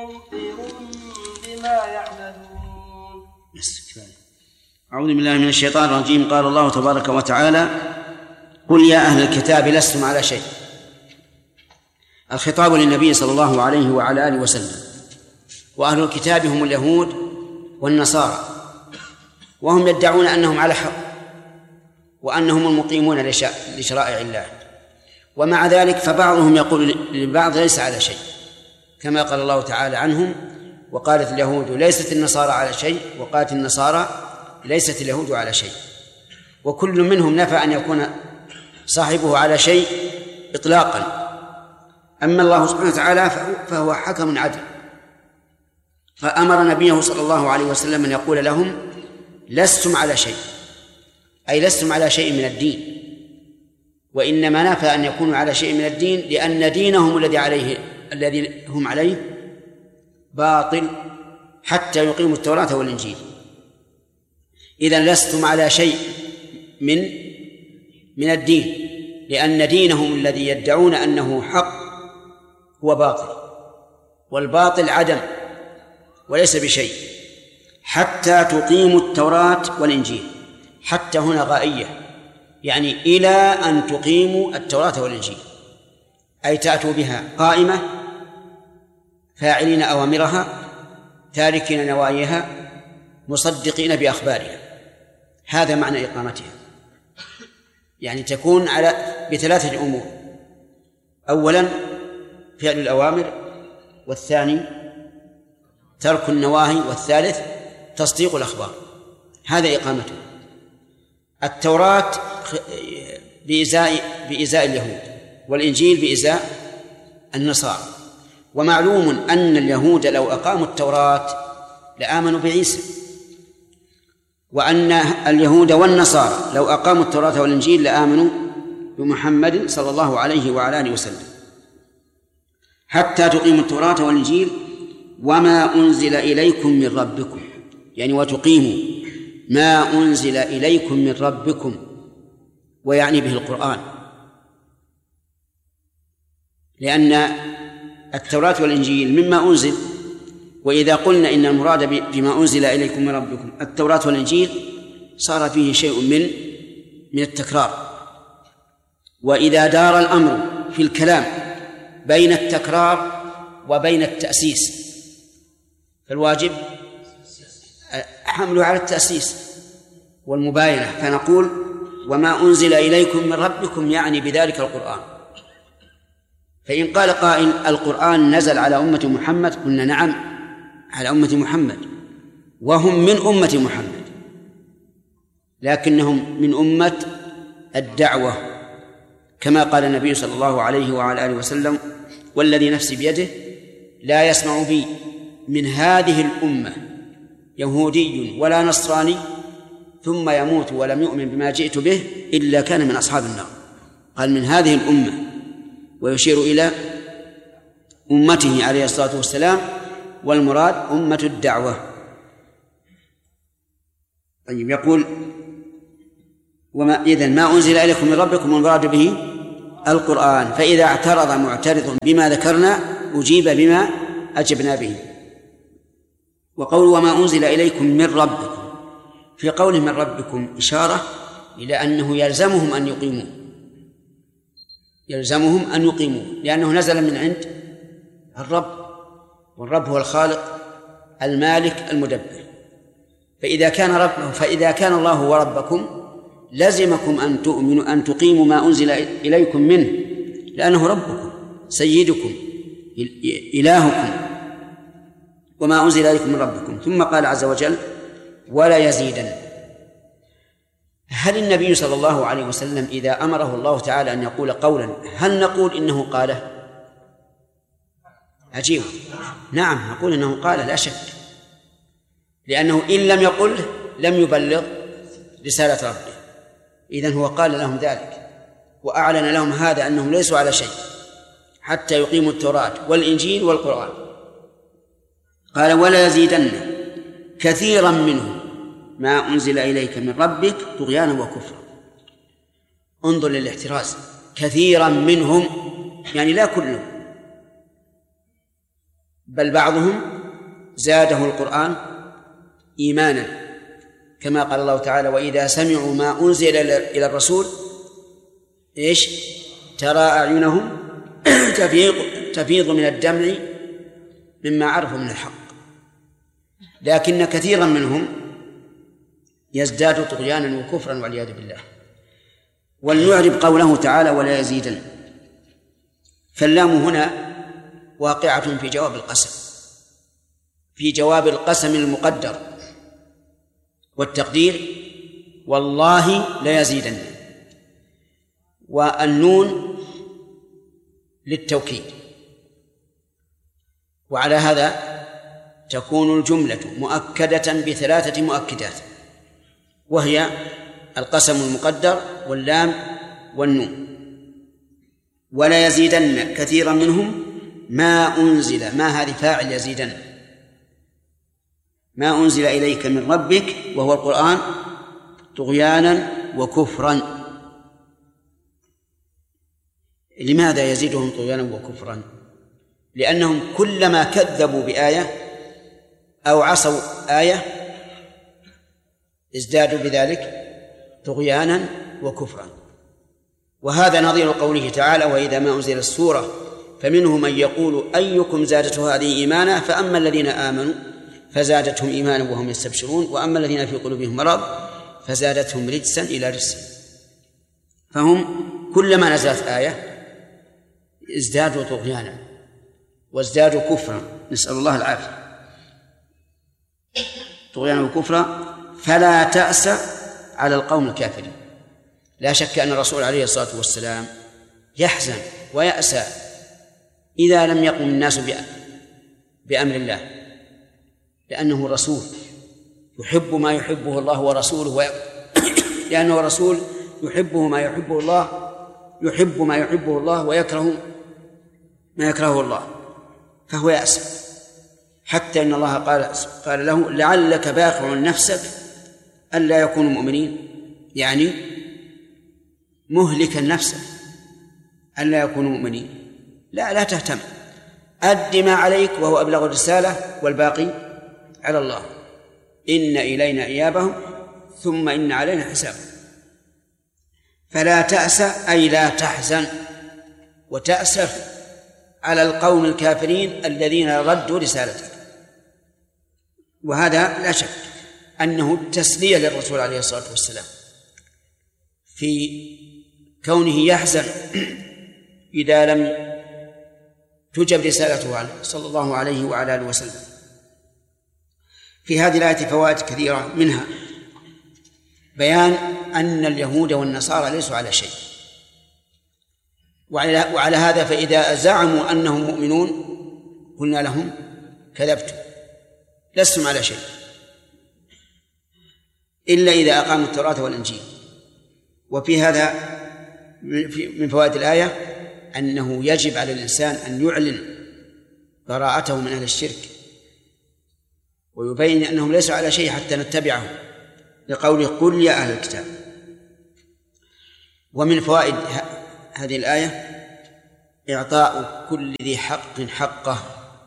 بما يعملون. أعوذ بالله من الشيطان الرجيم. قال الله تبارك وتعالى: قل يا أهل الكتاب لستم على شيء. الخطاب للنبي صلى الله عليه وعلى آله وسلم، وأهل الكتاب هم اليهود والنصارى، وهم يدعون أنهم على حق وأنهم المقيمون لشرائع الله، ومع ذلك فبعضهم يقول للبعض ليس على شيء، كما قال الله تعالى عنهم: وقالت اليهود ليست النصارى على شيء، وقالت النصارى ليست اليهود على شيء. وكل منهم نفى أن يكون صاحبه على شيء إطلاقا. أما الله سبحانه وتعالى فهو حكم عدل، فأمر نبيه صلى الله عليه وسلم أن يقول لهم: لستم على شيء، أي لستم على شيء من الدين، وإنما نفى أن يكونوا على شيء من الدين لأن دينهم الذي هم عليه باطل حتى يقيموا التوراة والإنجيل. إذن لستم على شيء من الدين، لأن دينهم الذي يدعون أنه حق هو باطل، والباطل عدم وليس بشيء، حتى تقيموا التوراة والإنجيل. حتى هنا غائية، يعني إلى أن تقيموا التوراة والإنجيل، أي تأتوا بها قائمة فاعلين أوامرها تاركين نواهيها مصدقين بأخبارها. هذا معنى إقامتها، يعني تكون بثلاثة أمور: أولا فعل الأوامر، والثاني ترك النواهي، والثالث تصديق الأخبار. هذا إقامته. التوراة بإزاء اليهود، والإنجيل بإزاء النصارى. ومعلوم أن اليهود لو أقاموا التوراة لآمنوا بعيسى، وأن اليهود والنصارى لو أقاموا التوراة والإنجيل لآمنوا بمحمد صلى الله عليه وعلى آله وسلم. حتى تقيموا التوراة والإنجيل وما أنزل إليكم من ربكم، يعني وتقيموا ما أنزل إليكم من ربكم، ويعني به القرآن، لأن التوراة والإنجيل مما أنزل. وإذا قلنا إن المراد بما أنزل إليكم من ربكم التوراة والإنجيل صار فيه شيء من التكرار. وإذا دار الأمر في الكلام بين التكرار وبين التأسيس فالواجب حمله على التأسيس والمباينة، فنقول وما أنزل إليكم من ربكم يعني بذلك القرآن. فإن قال قائل القرآن نزل على أمة محمد، قلنا نعم على أمة محمد، وهم من أمة محمد، لكنهم من أمة الدعوة، كما قال النبي صلى الله عليه وعلى آله وسلم: والذي نفسي بيده لا يسمع بي من هذه الأمة يهودي ولا نصراني ثم يموت ولم يؤمن بما جئت به إلا كان من أصحاب النار. قال من هذه الأمة، ويشير إلى أمته عليه الصلاة والسلام، والمراد أمة الدعوة. طيب، يقول إذن ما أنزل إليكم من ربكم المراد به القرآن. فإذا اعترض معترض بما ذكرنا أجيب بما أجبنا به. وقول وما أنزل إليكم من ربكم، في قوله من ربكم إشارة إلى أنه يلزمهم أن يقيموا، لأنه نزل من عند الرب، والرب هو الخالق المالك المدبر. فإذا كان الله هو ربكم لزمكم أن تؤمنوا أن تقيموا ما أنزل إليكم منه، لأنه ربكم سيدكم إلهكم، وما أنزل إليكم من ربكم. ثم قال عز وجل: ولا يزيدن. هل النبي صلى الله عليه وسلم إذا أمره الله تعالى أن يقول قولا هل نقول إنه قاله؟ عجيب. نعم، نقول إنه قال لا شك، لأنه إن لم يقله لم يبلغ رسالة ربه. إذن هو قال لهم ذلك وأعلن لهم هذا أنهم ليسوا على شيء حتى يقيموا التوراة والإنجيل والقرآن. قال: ولا يزيدن كثيرا منهم ما أنزل إليك من ربك طغيانا وكفرا. انظر للاحتراز، كثيرا منهم يعني لا كلهم، بل بعضهم زاده القرآن إيمانا، كما قال الله تعالى: وإذا سمعوا ما أنزل إلى الرسول ترى أعينهم تفيض من الدمع مما عرفوا من الحق. لكن كثيرا منهم يزداد طغيانا وكفرا والعياذ بالله. ولنعرب قوله تعالى: ولا يزيدن. فاللام هنا واقعة في جواب القسم، في جواب القسم المقدر، والتقدير: والله ليزيدن. والنون للتوكيد. وعلى هذا تكون الجملة مؤكدة بثلاثة مؤكدات، وهي القسم المقدر واللام والنون. ولا يزيدن كثيرا منهم ما أنزل، ما هذه فاعل يزيدن، ما أنزل إليك من ربك وهو القرآن طغيانا وكفرا. لماذا يزيدهم طغيانا وكفرا؟ لأنهم كلما كذبوا بآية أو عصوا آية ازدادوا بذلك طغيانا وكفرا. وهذا نظير قوله تعالى: وإذا ما أنزل السورة فمنهم من يقول أيكم زادته هذه إيمانا فأما الذين آمنوا فزادتهم إيمانا وهم يستبشرون وأما الذين في قلوبهم مرض فزادتهم رجسا إلى رجسهم. فهم كلما نزلت آية ازدادوا طغيانا وازدادوا كفرا، نسأل الله العافية، طغيانا وكفرا. فلا تأس على القوم الكافرين. لا شك أن الرسول عليه الصلاة والسلام يحزن ويأسى إذا لم يقم الناس بأمر الله، لأنه رسول يحب ما يحبه الله ورسوله، لأنه رسول يحبه ما يحبه الله، يحب ما يحبه الله ويكره ما يكرهه الله، فهو يأسى. حتى إن الله قال له: لعلك باخع نفسك ألا يكونوا مؤمنين، يعني مهلكا نفسك ألا يكونوا مؤمنين. لا تهتم، أد ما عليك وهو أبلغ الرسالة والباقي على الله. إن إلينا إيابهم ثم إن علينا حسابهم. فلا تأس أي لا تحزن وتأسف على القوم الكافرين الذين ردوا رسالتك. وهذا لا شك أنه تسلية للرسول عليه الصلاة والسلام في كونه يحزن إذا لم تجب رسالته صلى الله عليه وعلى آله وسلم. في هذه الآية فوائد كثيرة، منها بيان أن اليهود والنصارى ليسوا على شيء، وعلى هذا فإذا زعموا أنهم مؤمنون قلنا لهم: كذبتم، لستم على شيء إلا إذا أقاموا التوراة والإنجيل. وفي هذا من فوائد الآية أنه يجب على الإنسان أن يعلن براءته من أهل الشرك ويبين أنهم ليسوا على شيء حتى نتبعهم، لقوله: قل يا أهل الكتاب. ومن فوائد هذه الآية إعطاء كل ذي حق حقه،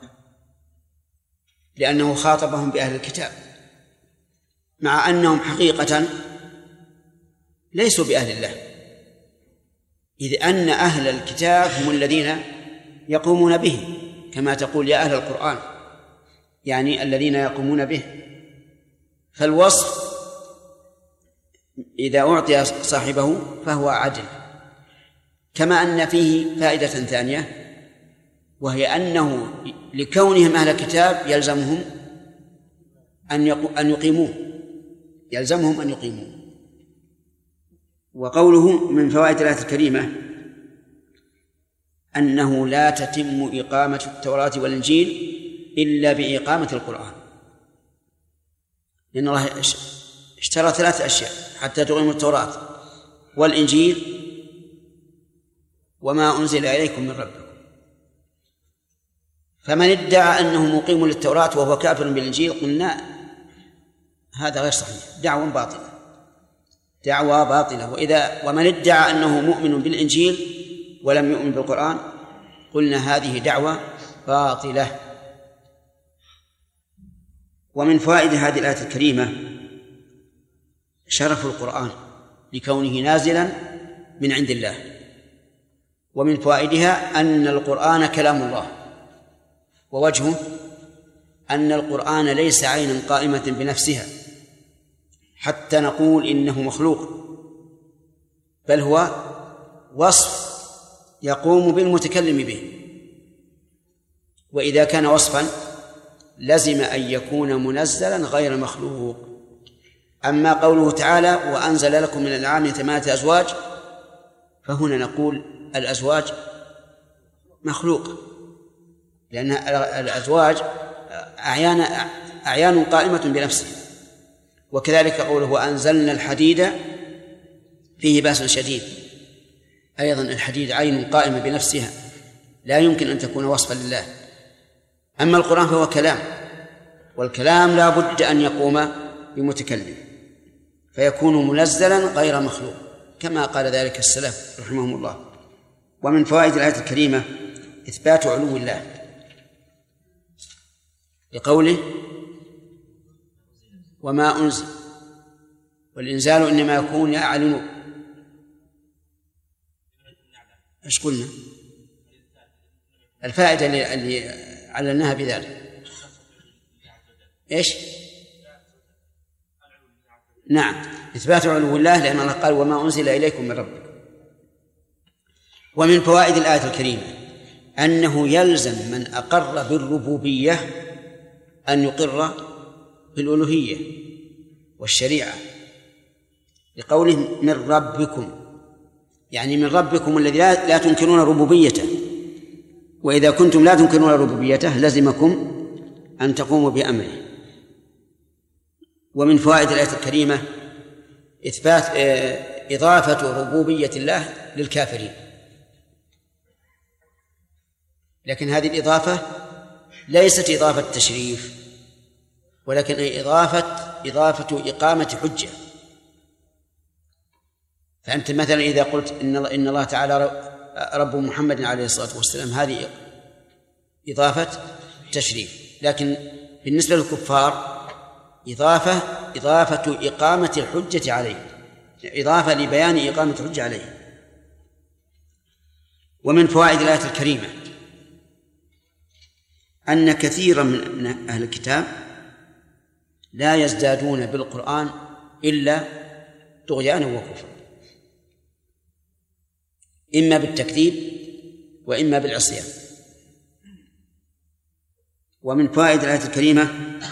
لأنه خاطبهم بأهل الكتاب مع أنهم حقيقة ليسوا بأهل الله، إذ أن أهل الكتاب هم الذين يقومون به، كما تقول يا أهل القرآن، يعني الذين يقومون به. فالوصف إذا أعطي صاحبه فهو عدل. كما أن فيه فائدة ثانية، وهي أنه لكونهم أهل الكتاب يلزمهم أن يقيموه، يلزمهم أن يقيموه. وقوله من فوائد الآية الكريمة أنه لا تتم إقامة التوراة والإنجيل إلا بإقامة القرآن، لأن الله اشترى 3 أشياء حتى تقيموا التوراة والإنجيل وما أنزل إليكم من ربكم. فمن ادعى أنه مقيم للتوراة وهو كافر بالإنجيل قلنا هذا غير صحيح، دعوة باطلة. ومن ادعى أنه مؤمن بالإنجيل ولم يؤمن بالقرآن قلنا هذه دعوة باطلة ومن فوائد هذه الآية الكريمة شرف القرآن لكونه نازلا من عند الله، ومن فوائدها أن القرآن كلام الله، ووجهه أن القرآن ليس عينا قائمة بنفسها حتى نقول إنه مخلوق، بل هو وصف يقوم بالمتكلم به، وإذا كان وصفا لزم أن يكون منزلا غير مخلوق. أما قوله تعالى وأنزل لكم من الأنعام 8 أزواج، فهنا نقول الأزواج مخلوق، لأن الأزواج أعيان قائمة بنفسها. وكذلك قوله وأنزلنا الحديد فيه بأس شديد، أيضا الحديد عين قائمة بنفسها لا يمكن أن تكون وصفا لله. أما القرآن فهو كلام، والكلام لا بد أن يقوم بمتكلم، فيكون منزلا غير مخلوق كما قال ذلك السلف رحمهم الله. ومن فوائد الآية الكريمة إثبات علو الله لقوله وما أنزل، والإنزال إنما يكون يعلن. إيش قلنا؟ الفائدة اللي علناها بذلك إيش؟ نعم، إثبات علو الله، لأن الله قال وما أنزل إليكم من ربكم. ومن فوائد الآية الكريمة أنه يلزم من أقر بالربوبية أن يقر بالألوهية والشريعة، لقوله من ربكم، يعني من ربكم الذي لا تنكرون ربوبيته، وإذا كنتم لا تنكرون ربوبيته لزمكم أن تقوموا بأمره. ومن فوائد الآية الكريمة إثبات إضافة ربوبية الله للكافرين، لكن هذه الإضافة ليست إضافة تشريف، ولكن إضافة إقامة حجة. فأنت مثلا إذا قلت إن الله تعالى رب محمد عليه الصلاة والسلام، هذه إضافة تشريف، لكن بالنسبة للكفار إضافة إقامة الحجة عليه، إضافة لبيان إقامة الحجة عليه. ومن فوائد الآية الكريمة أن كثيرا من أهل الكتاب لا يزدادون بالقرآن إلا طغيانا وكفرا، إما بالتكذيب وإما بالعصيان. ومن فوائد الآية الكريمة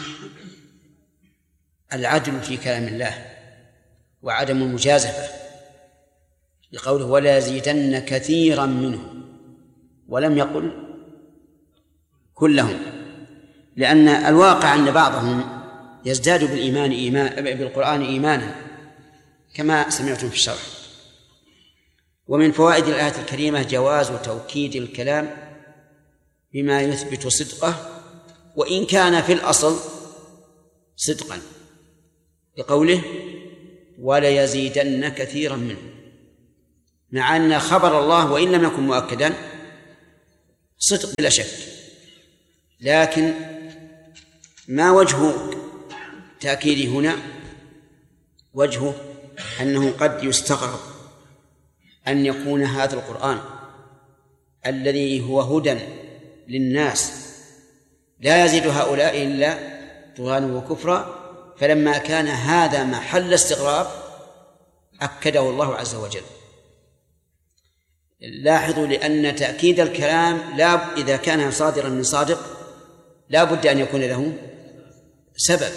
العدل في كلام الله وعدم المجازفة، لقوله ولا يزيدن كثيرا منهم، ولم يقل كلهم، لأن الواقع أن بعضهم يزداد بالقرآن إيمانا كما سمعتم في الشرح. ومن فوائد الآية الكريمة جواز توكيد الكلام بما يثبت صدقه وإن كان في الأصل صدقا، لقوله ولا يزيدن كثيرا منه، مع أن خبر الله وإن لم يكن مؤكدا صدق بلا شك، لكن ما وجه تأكيد هنا؟ وجهه أنه قد يستغرب أن يكون هذا القرآن الذي هو هدى للناس لا يزيد هؤلاء إلا طغيانا وكفرا، فلما كان هذا محل استغراب أكده الله عز وجل. لاحظوا لأن تأكيد الكلام إذا كان صادرا من صادق لا بد أن يكون له سبب،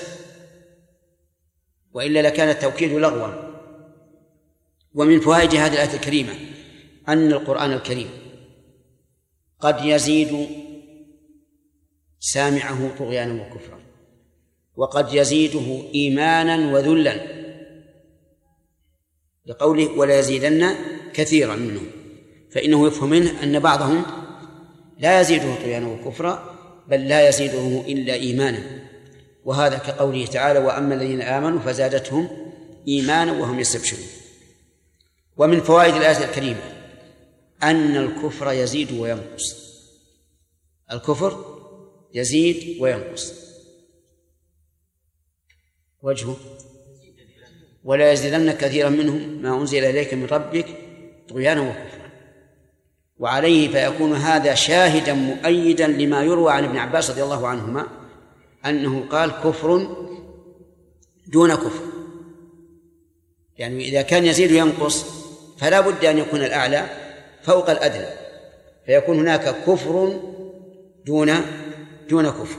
وإلا لكان التوكيد لغوا. ومن فوائد هذه الآية الكريمة أن القرآن الكريم قد يزيد سامعه طغيانا وكفرا، وقد يزيده إيمانا وذلا، لقوله ولا يزيدن كثيرا منهم، فإنه يفهم منه أن بعضهم لا يزيده طغيانا وكفرا بل لا يزيده إلا إيمانا، وهذا كقوله تعالى وأما الذين آمنوا فزادتهم إيمانا وهم يستبشرون. ومن فوائد الآية الكريمة أن الكفر يزيد وينقص، الكفر يزيد وينقص، وجهه ولا يزيدن كثيرا منهم ما أنزل إليك من ربك طغيانا وكفرا. وعليه فيكون هذا شاهدا مؤيدا لما يروى عن ابن عباس رضي الله عنهما أنه قال كفر دون كفر، يعني إذا كان يزيد وينقص فلا بد أن يكون الأعلى فوق الأدنى، فيكون هناك كفر دون كفر.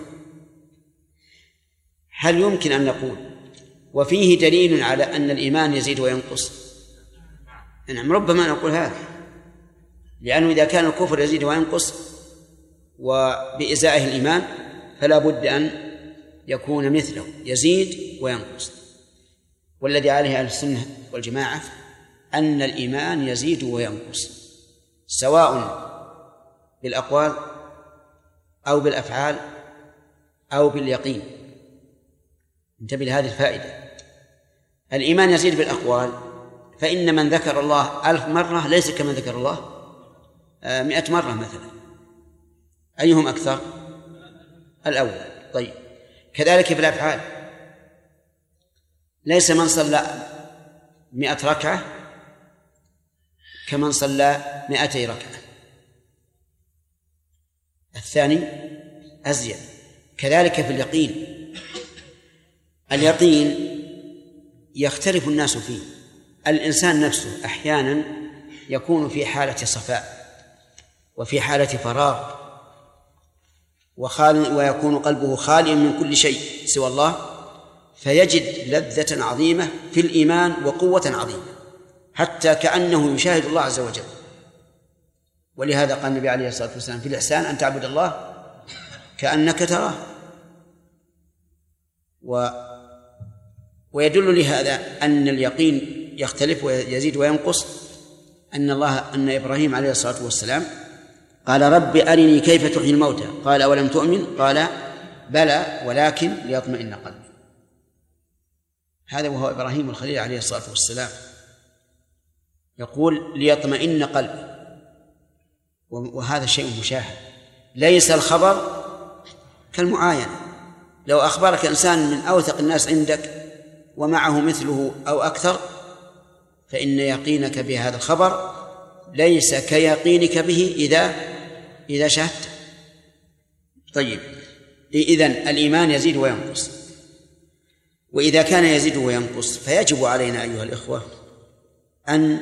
هل يمكن أن نقول وفيه دليل على أن الإيمان يزيد وينقص؟ نعم، ربما نقول هذا، لأنه إذا كان الكفر يزيد وينقص وبإزائه الإيمان فلا بد أن يكون مثله يزيد وينقص. والذي عليه أهل السنة والجماعة أن الإيمان يزيد وينقص سواء بالأقوال أو بالأفعال أو باليقين. انتبه لهذه الفائدة. الإيمان يزيد بالأقوال، فإن من ذكر الله 1000 مرة ليس كمن ذكر الله 100 مرة مثلا، أيهم أكثر؟ الأول. طيب، كذلك في الأفعال، ليس من صلى 100 ركعة كمن صلى 200 ركعة، الثاني أزيد. كذلك في اليقين، اليقين يختلف الناس فيه. الإنسان نفسه أحيانا يكون في حالة صفاء وفي حالة فراغ ويكون قلبه خاليا من كل شيء سوى الله، فيجد لذة عظيمة في الإيمان وقوة عظيمة حتى كأنه يشاهد الله عز وجل. ولهذا قال النبي عليه الصلاة والسلام في الإحسان أن تعبد الله كأنك تراه. ويدل لهذا أن اليقين يختلف ويزيد وينقص أن إبراهيم عليه الصلاة والسلام قال رب أرني كيف تحيي الموتى، قال أولم تؤمن، قال بلى ولكن ليطمئن قلبي. هذا وهو إبراهيم الخليل عليه الصلاة والسلام يقول ليطمئن قلبي، وهذا شيء مشاهد. ليس الخبر كالمعاينة. لو أخبرك إنسان من أوثق الناس عندك ومعه مثله أو أكثر فإن يقينك بهذا الخبر ليس كيقينك به إذا شاهدت. طيب، إذن الإيمان يزيد وينقص، وإذا كان يزيد وينقص فيجب علينا أيها الإخوة أن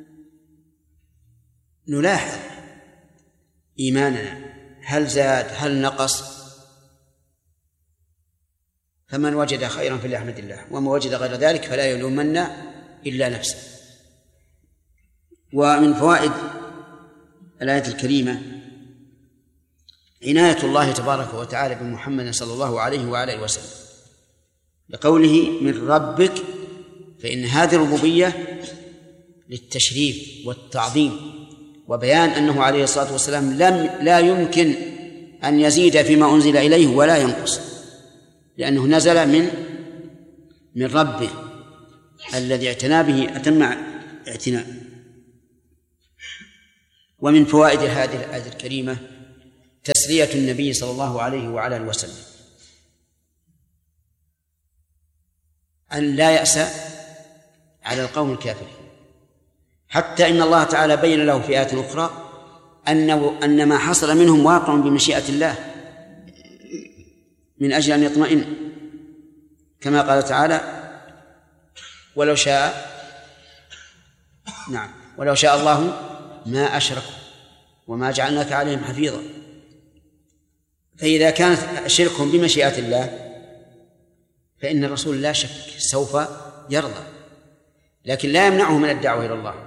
نلاحظ إيماننا هل زاد هل نقص. فمن وجد خيرا فليحمد الله، وما وجد غير ذلك فلا يلومن إلا نفسه. ومن فوائد الآية الكريمة عناية الله تبارك وتعالى بمحمد صلى الله عليه وآله وسلم لقوله من ربك، فإن هذه الربوبية للتشريف والتعظيم وبيان أنه عليه الصلاة والسلام لا يمكن أن يزيد فيما أنزل إليه ولا ينقص، لأنه نزل من ربه الذي اعتنى به أتم اعتناء. ومن فوائد هذه الآية الكريمة تسلية النبي صلى الله عليه وعلى آله وسلم أن لا يأس على القوم الكافرين، حتى إن الله تعالى بين له في آية أخرى أن ما حصل منهم واقع بمشيئة الله من أجل أن يطمئن، كما قال تعالى ولو شاء الله ما أشركوا وما جعلناك عليهم حفيظا. فإذا كانت شركهم بمشيئة الله فإن الرسول لا شك سوف يرضى، لكن لا يمنعه من الدعوة إلى الله.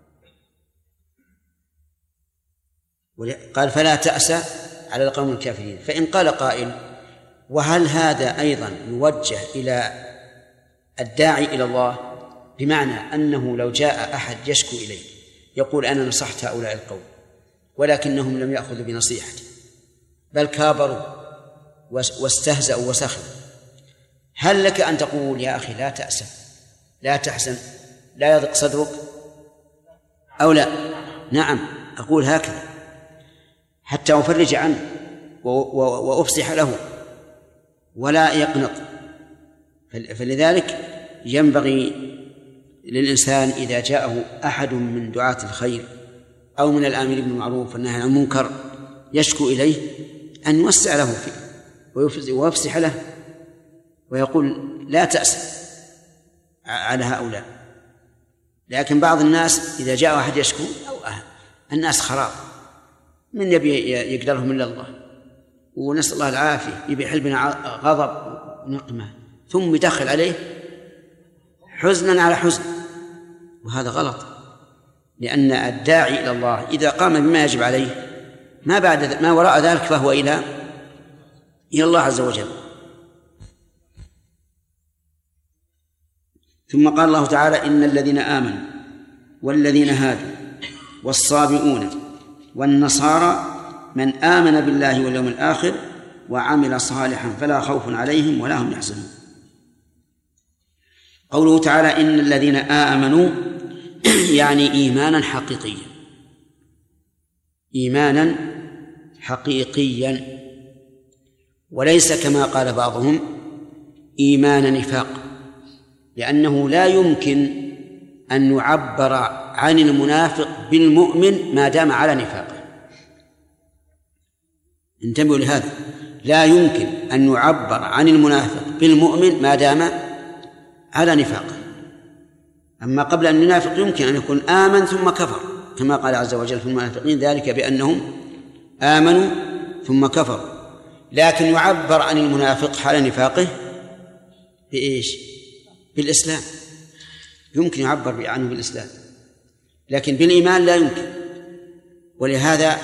قال فلا تأس على القوم الكافرين. فإن قال قائل وهل هذا أيضا يوجه إلى الداعي إلى الله، بمعنى أنه لو جاء أحد يشكو إليه يقول أنا نصحت هؤلاء القوم ولكنهم لم يأخذوا بنصيحتي بل كابروا واستهزأوا وسخروا، هل لك أن تقول يا أخي لا تأسف لا تحزن لا يضيق صدرك أو لا؟ نعم، أقول هكذا حتى أفرج عنه وأفصح له ولا يقنط. فلذلك ينبغي للإنسان إذا جاءه أحد من دعاة الخير أو من الآمرين بالمعروف والنهي عن المنكر يشكو إليه أن يوسع له فيه ويفسح له ويقول لا تأس على هؤلاء. لكن بعض الناس إذا جاء أحد يشكو الناس خراب، من يبي يقدرهم إلا الله، ونسأل الله العافية، يبي يحل بنا غضب ونقمة ثم يدخل عليه حزنا على حزن، وهذا غلط. لأن الداعي إلى الله إذا قام بما يجب عليه ما وراء ذلك فهو إلى الله عز وجل. ثم قال الله تعالى: إن الذين آمنوا والذين هادوا والصابئون والنصارى من آمن بالله واليوم الآخر وعمل صالحا فلا خوف عليهم ولا هم يحزنون. قوله تعالى: إن الذين آمنوا يعني إيمانا حقيقيا، إيمانا حقيقيا، وليس كما قال بعضهم إيمان نفاق، لأنه لا يمكن أن يعبر عن المنافق بالمؤمن ما دام على نفاقه. انتبهوا لهذا، لا يمكن أن يعبر عن المنافق بالمؤمن ما دام على نفاقه. أما قبل أن ينافق يمكن أن يكون آمن ثم كفر، كما قال عز وجل في المنافقين: ذلك بأنهم آمنوا ثم كفروا. لكن يعبر عن المنافق حال نفاقه بإيش؟ بالإسلام، يمكن يعبر عنه بالإسلام، لكن بالإيمان لا يمكن. ولهذا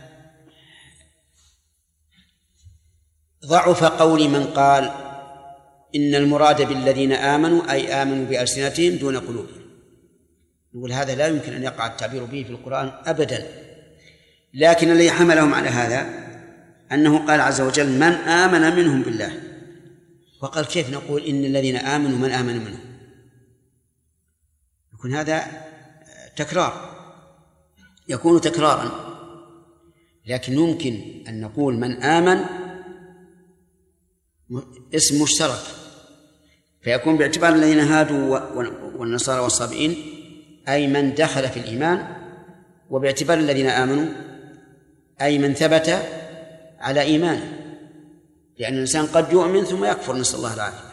ضعف قول من قال إن المراد بالذين آمنوا أي آمنوا بألسنتهم دون قلوبهم. نقول هذا لا يمكن أن يقع التعبير به في القرآن أبدا. لكن الذي حملهم على هذا أنه قال عز وجل: من آمن منهم بالله. وقال: كيف نقول إن الذين آمنوا من آمن منهم؟ يكون هذا تكرار، يكون تكرارا. لكن يمكن أن نقول من آمن اسم مشترك، فيكون باعتبار الذين هادوا والنصارى والصابئين أي من دخل في الإيمان، وباعتبار الذين آمنوا أي من ثبت على إيمانه، لأن الإنسان قد يؤمن ثم يكفر، نسأل الله العافية.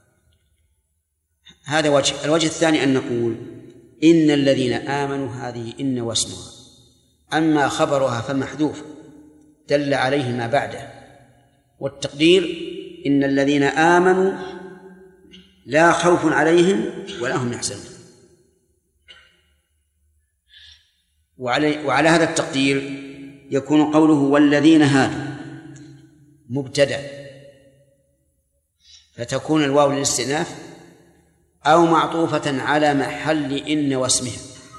هذا وجه. الوجه الثاني أن نقول إن الذين آمنوا هذه إن واسمها، أما خبرها فمحذوف دل عليه ما بعده، والتقدير إن الذين آمنوا لا خوف عليهم ولا هم يحزنون. وعلى هذا التقدير يكون قوله والذين هادوا مبتدأ، فتكون الواو للاستئناف أو معطوفة على محل إن واسمها.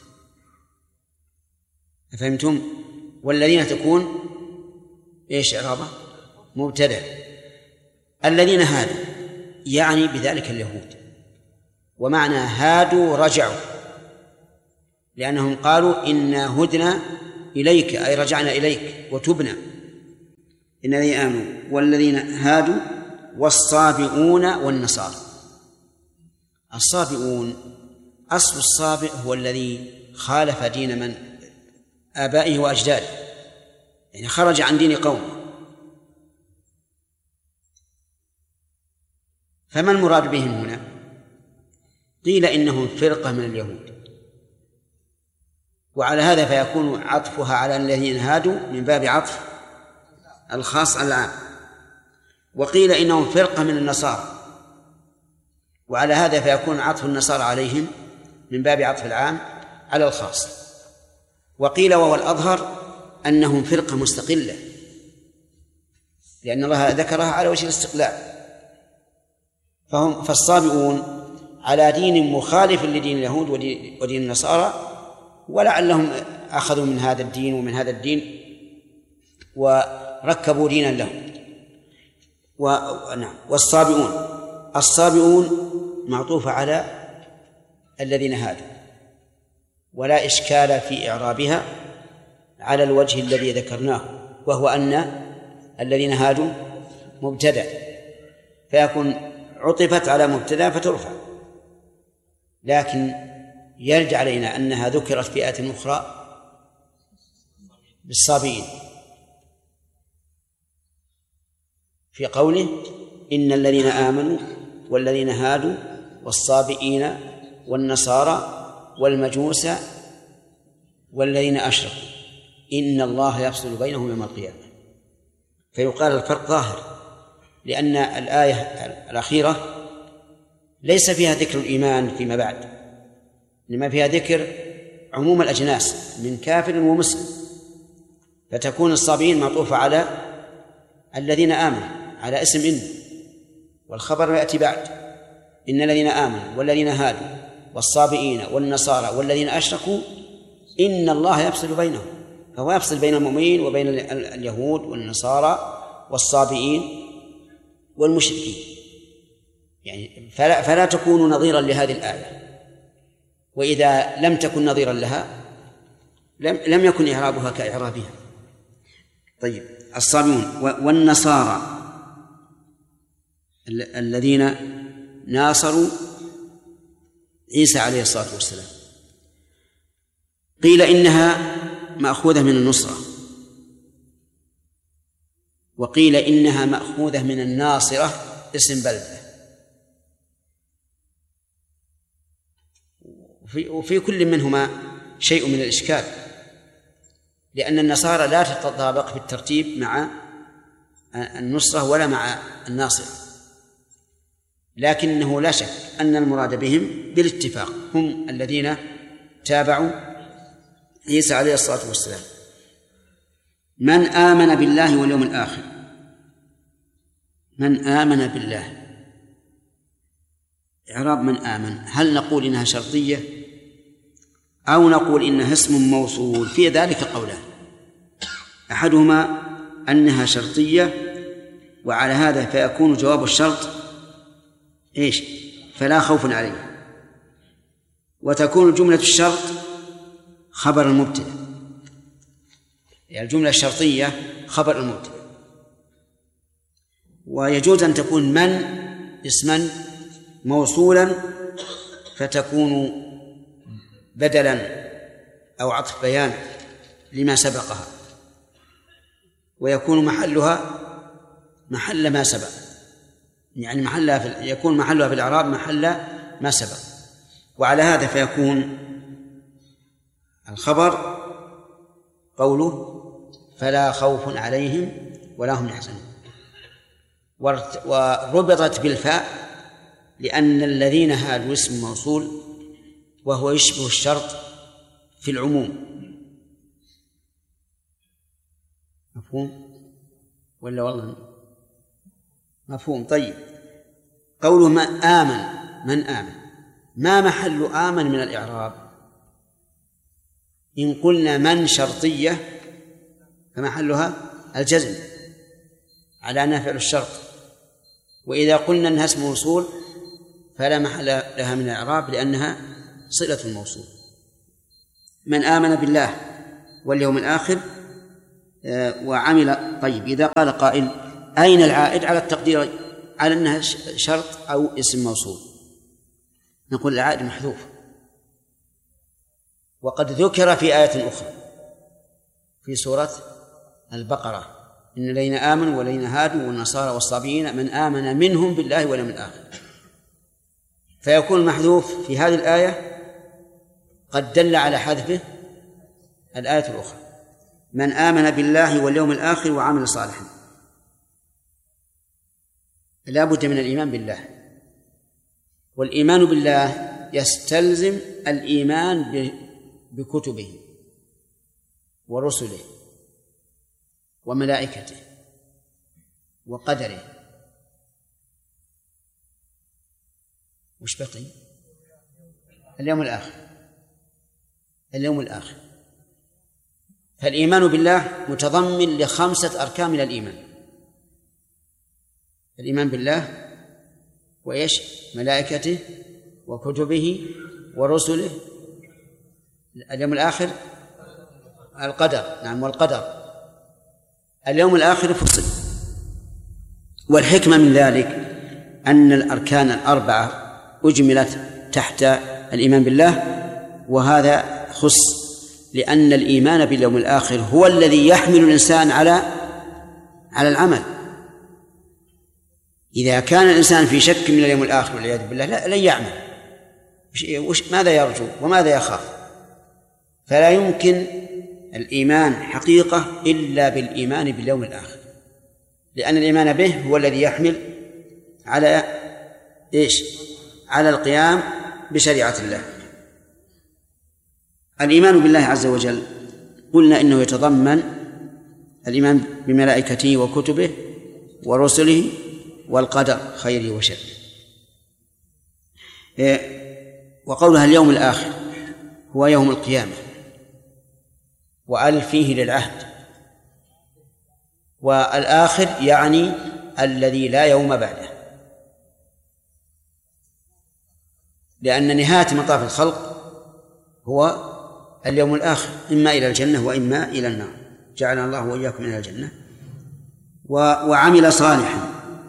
فهمتم؟ والذين تكون إيش إعرابه؟ مبتدأ. الذين هادوا يعني بذلك اليهود، ومعنى هادوا رجعوا، لأنهم قالوا إنا هدنا إليك أي رجعنا إليك وتبنا. إن الذين آمنوا والذين هادوا والصابئون والنصارى. الصابئون أصل الصابئ هو الذي خالف دين من آبائه وأجداده، يعني خرج عن دين قومه. فما المراد بهم هنا؟ قيل إنهم فرقة من اليهود، وعلى هذا فيكون عطفها على الذين هادوا من باب عطف الخاص على العام. وقيل إنهم فرقة من النصارى، وعلى هذا فيكون عطف النصارى عليهم من باب عطف العام على الخاص. وقيل وهو الأظهر أنهم فرقة مستقلة، لأن الله ذكرها على وجه الاستقلال. فالصابئون على دين مخالف لدين اليهود ودين النصارى، ولعلهم أخذوا من هذا الدين ومن هذا الدين وركبوا دينا لهم. والصابئون، الصابئون معطوفة على الذين هادوا، ولا إشكال في إعرابها على الوجه الذي ذكرناه، وهو أن الذين هادوا مبتدأ، فيكون عطفت على مبتدأ فترفع، لكن يرجع علينا أنها ذكرت في آية أخرى بالصابئين في قوله إن الذين آمنوا والذين هادوا والصابئين والنصارى والمجوس والذين أشركوا إن الله يفصل بينهم يوم القيامة. فيقال الفرق ظاهر، لأن الآية الأخيرة ليس فيها ذكر الإيمان فيما بعد، لما فيها ذكر عموم الأجناس من كافر ومسلم، فتكون الصابئين معطوفة على الذين آمنوا على اسم إن، والخبر يأتي بعد إن الذين آمنوا والذين هادوا والصابئين والنصارى والذين أشركوا إن الله يفصل بينهم، فهو يفصل بين المؤمنين وبين اليهود والنصارى والصابئين والمشركين، يعني فلا تكون نظيرا لهذه الآية، وإذا لم تكن نظيرا لها لم يكن إعرابها كإعرابها. طيب، الصابئون والنصارى الذين ناصروا عيسى عليه الصلاة والسلام، قيل إنها مأخوذة من النصرة، وقيل إنها مأخوذة من الناصرة اسم بلدة، وفي كل منهما شيء من الإشكال، لأن النصارى لا تتطابق في الترتيب مع النصرة ولا مع الناصرة، لكنه لا شك أن المراد بهم بالاتفاق هم الذين تابعوا عيسى عليه الصلاة والسلام. من آمن بالله واليوم الآخر، من آمن بالله، إعراب من آمن، هل نقول إنها شرطية أو نقول إنها اسم موصول؟ في ذلك قولان، أحدهما أنها شرطية، وعلى هذا فيكون جواب الشرط إيش؟ فلا خوف عليه، وتكون جملة الشرط خبر المبتدأ، يعني الجملة الشرطية خبر المبتدأ. ويجوز أن تكون من اسما موصولا فتكون بدلا أو عطف بيان لما سبقها، ويكون محلها محل ما سبق، يعني يكون محلها في الإعراب محل ما سبق. وعلى هذا فيكون الخبر قوله فلا خوف عليهم ولا هم يحزنون، وربطت بالفاء لأن الذين هادوا اسم موصول وهو يشبه الشرط في العموم. مفهوم ولا والله مفهوم؟ طيب، قوله من آمن ما محل آمن من الإعراب؟ إن قلنا من شرطية فمحلها الجزم على أنها فعل الشرط، وإذا قلنا أنها اسم موصول فلا محل لها من الإعراب لأنها صلة الموصول. من آمن بالله واليوم الآخر وعمل. طيب، إذا قال قائل أين العائد على التقدير على أنها شرط أو اسم موصول؟ نقول العائد محذوف، وقد ذكر في آية أخرى في سورة البقرة إن الذين آمنوا والذين هادوا والنصارى والصابئين من آمن منهم بالله واليوم الآخر، فيكون المحذوف في هذه الآية قد دل على حذفه الآية الأخرى من آمن بالله واليوم الآخر وعمل صالحا. لا بد من الإيمان بالله، والإيمان بالله يستلزم الإيمان بكتبه ورسله وملائكته وقدره. وش بقي؟ اليوم الآخر. فالإيمان بالله متضمن ل5 أركان من الإيمان: الإيمان بالله وإيش؟ ملائكته وكتبه ورسله، اليوم الآخر، القدر. نعم، والقدر. اليوم الآخر فصل، والحكمة من ذلك أن الأركان الأربعة أجملت تحت الإيمان بالله، وهذا خص لأن الإيمان باليوم الآخر هو الذي يحمل الإنسان على العمل. إذا كان الإنسان في شك من اليوم الآخر والعياذ بالله لن يعمل. ماذا يرجو وماذا يخاف؟ فلا يمكن الإيمان حقيقة إلا بالإيمان باليوم الآخر، لأن الإيمان به هو الذي يحمل على على القيام بشريعة الله. الإيمان بالله عز وجل قلنا إنه يتضمن الإيمان بملائكته وكتبه ورسله والقدر خيره وشره. وقولها اليوم الآخر هو يوم القيامة، وألف فيه للعهد، والآخر يعني الذي لا يوم بعده، لأن نهاية مطاف الخلق هو اليوم الآخر، إما إلى الجنة وإما إلى النار، جعلنا الله وإياكم إلى الجنة. وعمل صالحا.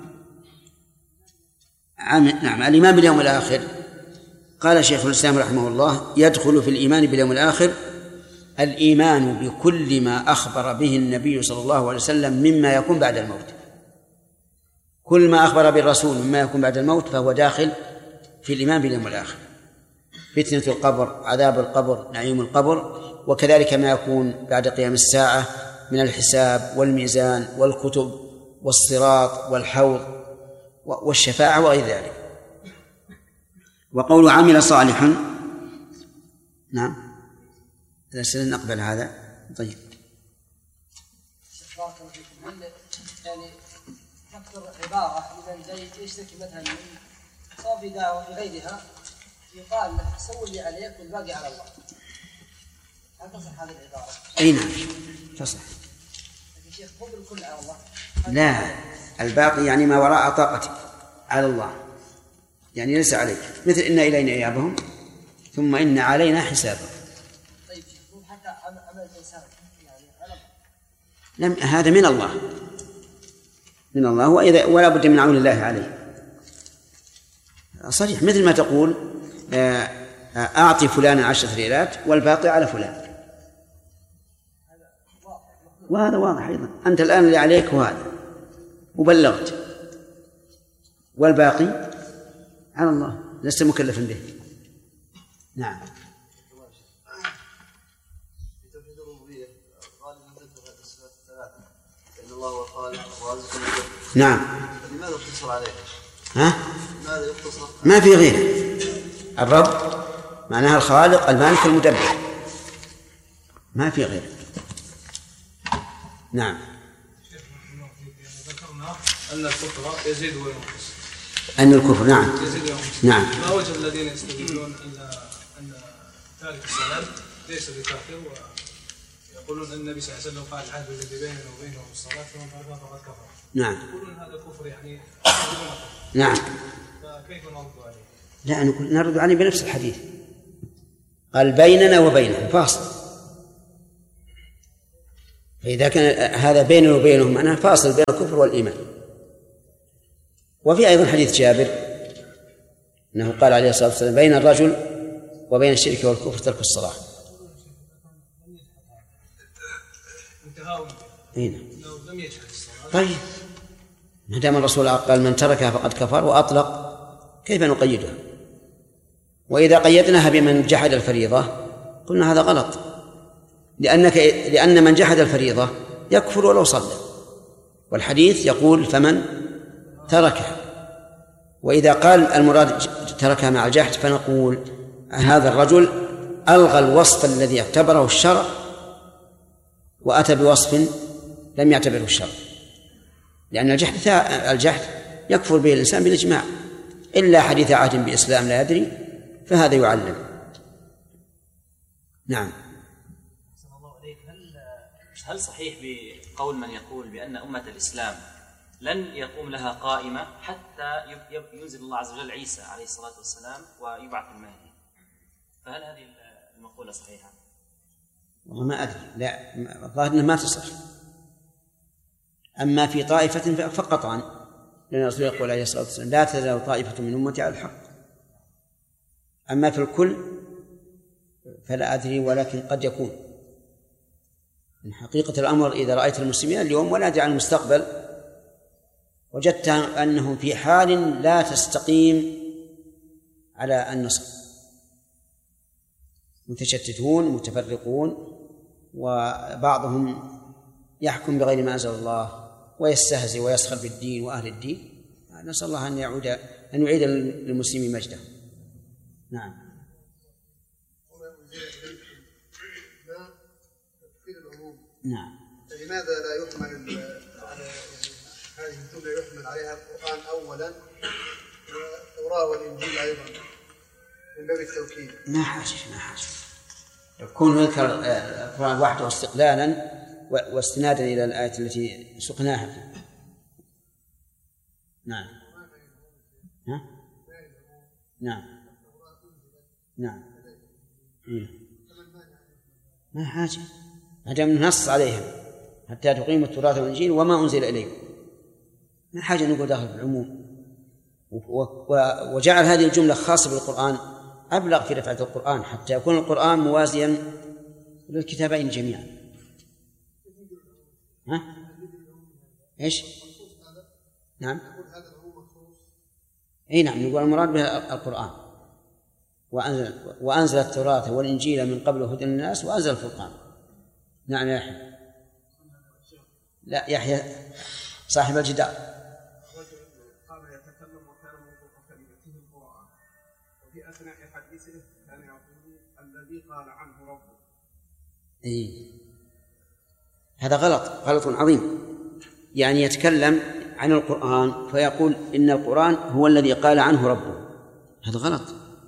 نعم، الإيمان باليوم الآخر قال شيخ الإسلام رحمه الله يدخل في الإيمان باليوم الآخر الإيمان بكل ما أخبر به النبي صلى الله عليه وسلم مما يكون بعد الموت. كل ما أخبر به الرسول مما يكون بعد الموت فهو داخل في الإيمان باليوم الآخر، فتنة القبر، عذاب القبر، نعيم القبر، وكذلك ما يكون بعد قيام الساعة من الحساب والميزان والكتب والصراط والحوض والشفاعة وغير ذلك. وقول عمل صالحا، نعم نقبل هذا. طيب، يعني تكثر عبارة لمن يشتكي مثلا من صواب دعوة وغيرها، يقال له سوي اللي عليك والباقي على الله. هل تصح هذه العبارة؟ أي نعم تصح. لكن شيخ مو بالكل على الله. لا، الباقي يعني ما وراء طاقتك على الله، يعني ليس عليك، مثل إن إلينا إيابهم ثم إن علينا حسابهم. طيب حتى عمل الإنسان يعني لم، هذا من الله، من الله، ولا بد من عون الله عليه. صحيح، مثل ما تقول أعطي فلانا 10 ريالات والباقي على فلان، وهذا واضح أيضا. أنت الآن اللي عليك وهذا وبلغت، والباقي على الله، لست مكلفا به. نعم. نعم. لماذا يقتصر عليه؟ لماذا يقتصر؟ ما في غيره. الرب معناها الخالق المالك المدبر، ما في غيره. نعم. ذكرنا أن الكفر يزيد وينقص. أن الكفر نعم يزيد وينقص. نعم. ما وجه الذين يستدلون أن تارك الصلاة ليس بكافر، ويقولون أن النبي صلى الله عليه وسلم قال العهد الذي بيننا وبينهم الصلاة فمن تركها فقد كفر. نعم. يقولون هذا كفر يعني. نعم. فكيف نرد عليه؟ لا، نرد عليه بنفس الحديث، قال بيننا وبينهم فاصل، فإذا كان هذا بيننا وبينهم معناه فاصل بين الكفر والإيمان. وفي أيضا حديث جابر أنه قال عليه الصلاة والسلام بين الرجل وبين الشرك والكفر ترك الصلاة. هنا. طيب، ما دام الرسول قال من تركها فقد كفر وأطلق، كيف نقيدها؟ وإذا قيدناها بمن جحد الفريضة قلنا هذا غلط، لأن من جحد الفريضة يكفر ولو صلى، والحديث يقول فمن تركها. وإذا قال المراد تركها مع الجحد فنقول هذا الرجل ألغى الوصف الذي اعتبره الشرع وأتى بوصف لم يعتبره الشرع، لأن الجحد يكفر به الإنسان بالإجماع، إلا حديث عهد بإسلام لا يدري فهذا يعلم. نعم. هل صحيح بقول من يقول بأن أمة الإسلام لن يقوم لها قائمة حتى ينزل الله عز وجل عيسى عليه الصلاة والسلام ويبعث المهدي؟ فهل هذه المقولة صحيحة؟ والله ما أدري، لا الظاهر أنها ما تصح. أما في طائفة فقطعا لأن رسول يقول عليه الصلاة والسلام لا تزال طائفة من أمتي على الحق. أما في الكل فلا أدري، ولكن قد يكون من حقيقة الأمر إذا رأيت المسلمين اليوم ولا أدري عن المستقبل وجدت أنهم في حال لا تستقيم على النصر، متشتتون متفرقون، وبعضهم يحكم بغير ما أنزل الله ويستهزئ ويسخر بالدين وأهل الدين. نسأل الله أن يعيد للمسلمين مجده. نعم. نعم. لماذا لا يحمل على هذه الجملة يحمل عليها القرآن أولا والتوراة والإنجيل أيضا من باب التوكيد؟ ما حاجة يكون يذكر القرآن وحده استقلالا واستنادا إلى الآية التي سقناها فيه. نعم. ها؟ نعم. نعم. ما حاجة ما دام نص عليها حتى تقيموا التوراة والإنجيل وما أنزل إليكم، ما حاجة نقول داخل في العموم. وجعل هذه الجملة خاصة بالقرآن أبلغ في رفعة القرآن حتى يكون القرآن موازيا للكتابين جميعا. ها؟ إيش؟ نعم. أي نعم، نقول المراد بها القرآن. وأنزل التوراة والإنجيل من قبل هدى للناس وأنزل الفرقان. نعم يا يحيى. لا يحيى صاحب الجدار. رجل قام يتكلم وكان موضوع كلمته القرآن، وفي أثناء حديثه كان يقول الذي قال عنه ربه. هذا غلط عظيم. يعني يتكلم عن القرآن فيقول إن القرآن هو الذي قال عنه ربه، هذا غلط.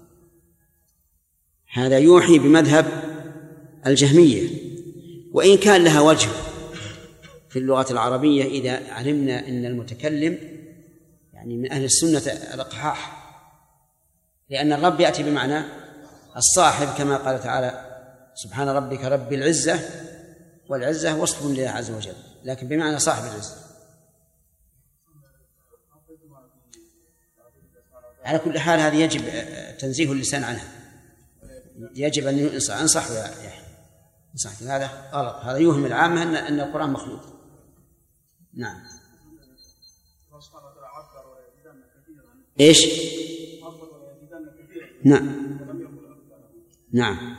هذا يوحي بمذهب الجهمية، وإن كان لها وجه في اللغة العربية إذا علمنا أن المتكلم يعني من أهل السنة الأقحاح، لأن الرب يأتي بمعنى الصاحب كما قال تعالى سبحان ربك رب العزة، والعزة وصف لله عز وجل لكن بمعنى صاحب العزة. على كل حال هذه يجب تنزيه اللسان عنها، يجب أن أنصح يا يحيى صح. هذا غلط، هذا يوهم العامة أن القرآن مخلوق. نعم. إيش؟ نعم. نعم.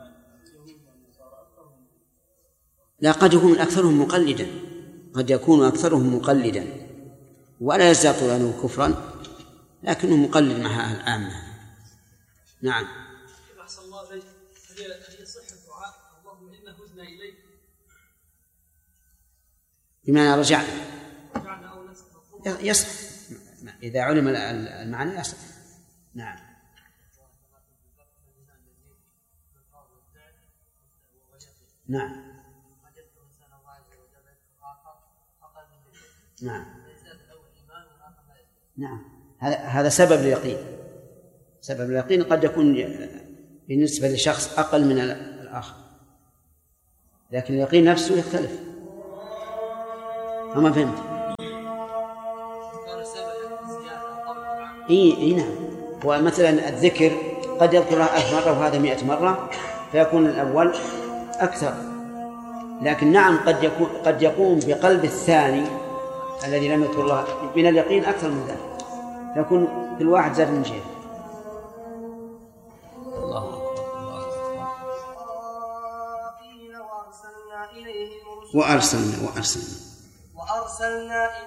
لا، قد يكون أكثرهم مقلدا، قد يكون أكثرهم مقلدا ولا يزداد طغيانه كفرا، لكنه مقلد مع العامة. نعم. أحسن الله إليك، هل يصح الدعاء اللهم إنا هدنا إليك بمعنى رجعنا أو نسأل؟ يصح إذا علم المعنى يصح. نعم. نعم. نعم. نعم. هذا سبب اليقين. سبب اليقين قد يكون بالنسبة لشخص أقل من الآخر، لكن اليقين نفسه يختلف. أما فهمت؟ إيه نعم. ومثلا الذكر قد يذكرها 1000 مرة وهذا 100 مرة فيكون الأول أكثر، لكن نعم قد يقوم بقلب الثاني الذي لم يذكر الله من اليقين أكثر من ذلك، فيكون كل واحد زاد من شيء. الله أكبر. وأرسلنا